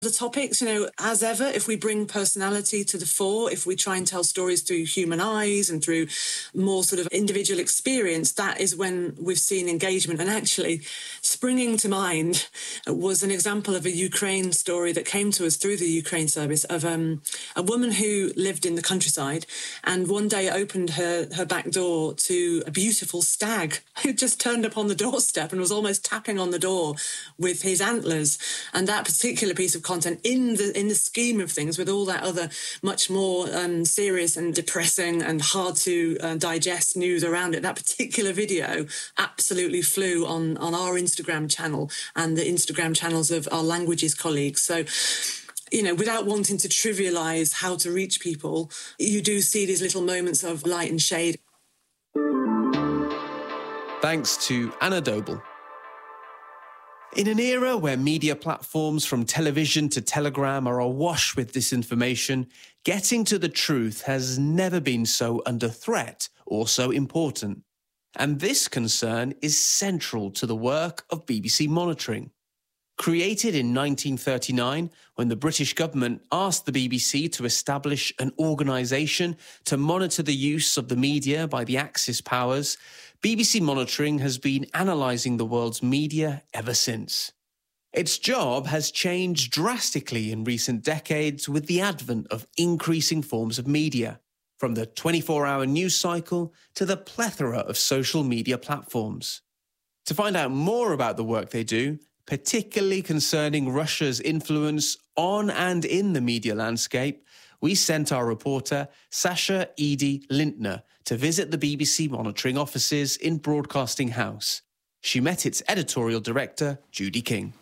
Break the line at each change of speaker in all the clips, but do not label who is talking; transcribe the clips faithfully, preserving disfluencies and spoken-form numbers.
The topics, you know, as ever, if we bring personality to the fore, if we try and tell stories through human eyes and through more sort of individual experience, that is when we've seen engagement. And actually, springing to mind was an example of a Ukraine story that came to us through the Ukraine service of um, a woman who lived in the countryside and one day opened her, her back door to a beautiful stag who just turned up on the doorstep and was almost tapping on the door with his antlers. And that particular piece of content in the in the scheme of things, with all that other much more um, serious and depressing and hard to uh, digest news around it, that particular video absolutely flew on on our Instagram channel and the Instagram channels of our languages colleagues. So, you know, without wanting to trivialise how to reach people, you do see these little moments of light and shade.
Thanks to Anna Doble. In an era where media platforms from television to Telegram are awash with disinformation, getting to the truth has never been so under threat or so important. And this concern is central to the work of B B C Monitoring. Created in nineteen thirty-nine, when the British government asked the B B C to establish an organisation to monitor the use of the media by the Axis powers, B B C Monitoring has been analysing the world's media ever since. Its job has changed drastically in recent decades with the advent of increasing forms of media, from the twenty-four hour news cycle to the plethora of social media platforms. To find out more about the work they do, particularly concerning Russia's influence on and in the media landscape, we sent our reporter, Sasha Edie Lintner, to visit the B B C Monitoring offices in Broadcasting House. She met its editorial director, Judy King.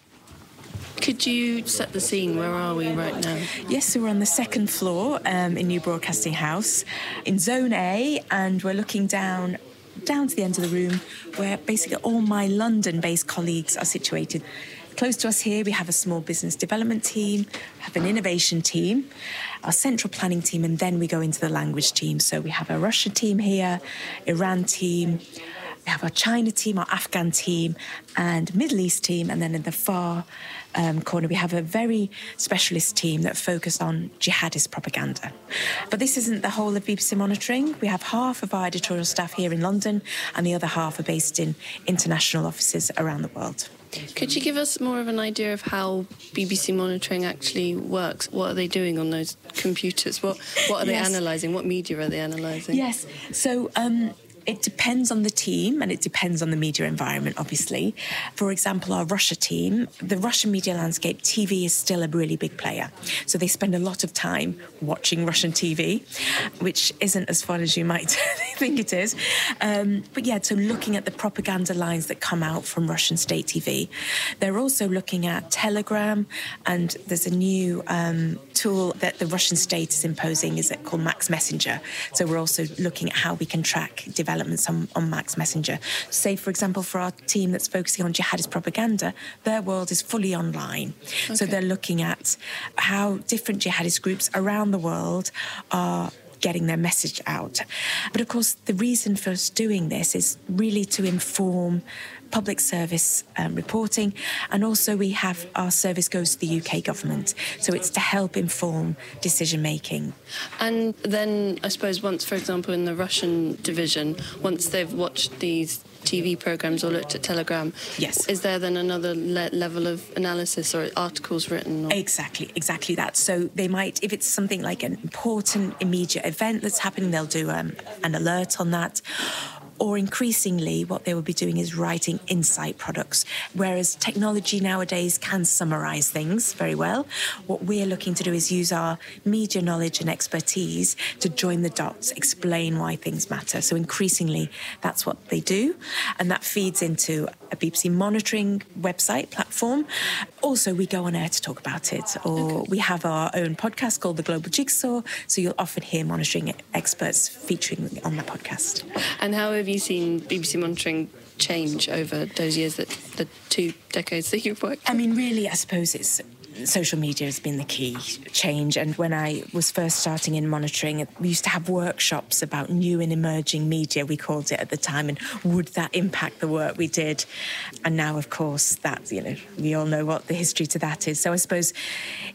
Could you set the scene? Where are we right now?
Yes, so we're on the second floor um, in New Broadcasting House in Zone A, and we're looking down down to the end of the room where basically all my London-based colleagues are situated. Close to us here, we have a small business development team, have an innovation team, our central planning team, and then we go into the language team. So we have a Russia team here, Iran team, we have our China team, our Afghan team, and Middle East team, and then in the far um, corner we have a very specialist team that focus on jihadist propaganda. But this isn't the whole of B B C Monitoring. We have half of our editorial staff here in London, and the other half are based in international offices around the world.
Could you give us more of an idea of how B B C Monitoring actually works? What are they doing on those computers? What what are they
yes.
analysing? What media are they analysing?
Yes, so um, it depends on the team and it depends on the media environment, obviously. For example, our Russia team, the Russian media landscape, T V is still a really big player. So they spend a lot of time watching Russian T V, which isn't as fun as you might think it is. Um, but yeah, so looking at the propaganda lines that come out from Russian state T V. They're also looking at Telegram, and there's a new um, tool that the Russian state is imposing, is it called Max Messenger. So we're also looking at how we can track developments on, on Max Messenger. Say, for example, for our team that's focusing on jihadist propaganda, their world is fully online. Okay. So they're looking at how different jihadist groups around the world are getting their message out. But of course, the reason for us doing this is really to inform public service um, reporting, and also we have our service goes to the U K government, so it's to help inform decision making.
And then I suppose once, for example, in the Russian division, once they've watched these T V programmes or looked at Telegram,
yes,
is there then another le- level of analysis or articles written? Or...
Exactly, exactly that. So they might, if it's something like an important immediate event that's happening, they'll do um, an alert on that. Or increasingly, what they will be doing is writing insight products, whereas technology nowadays can summarise things very well. What we're looking to do is use our media knowledge and expertise to join the dots, explain why things matter. So increasingly, that's what they do. And that feeds into a B B C Monitoring website platform. Also, we go on air to talk about it, or okay. we have our own podcast called The Global Jigsaw, so you'll often hear monitoring experts featuring on that podcast.
And how have you seen B B C Monitoring change over those years, that the two decades that you've worked?
I mean, really, I suppose it's social media has been the key change. And when I was first starting in monitoring, we used to have workshops about new and emerging media, we called it at the time, and would that impact the work we did? And now, of course, that, you know, we all know what the history to that is. So I suppose